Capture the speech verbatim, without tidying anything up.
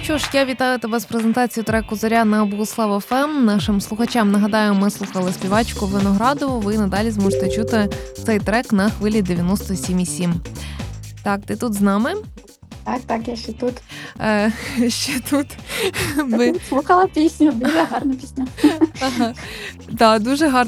що ж, я вітаю тебе з презентацією треку «Зоря» на Богослав еф ем. Нашим слухачам нагадаю, ми слухали співачку Виноградову. Ви надалі зможете чути цей трек на хвилі дев'яносто сім і сім. Так, ти тут з нами? Так, так, я ще тут. Е, ще тут. Ми... Слухала пісню, дуже гарна пісня. Ага. Так, дуже гарна.